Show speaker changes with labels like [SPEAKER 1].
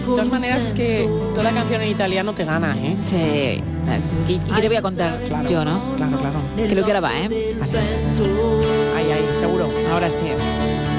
[SPEAKER 1] De todas maneras, es que toda canción en italiano te gana, ¿eh?
[SPEAKER 2] Sí. ¿Y qué te voy a contar?
[SPEAKER 1] Claro,
[SPEAKER 2] Yo, ¿no?
[SPEAKER 1] Claro.
[SPEAKER 2] Creo que ahora va, ¿eh?
[SPEAKER 1] Vale. Ahí, seguro.
[SPEAKER 2] Ahora sí.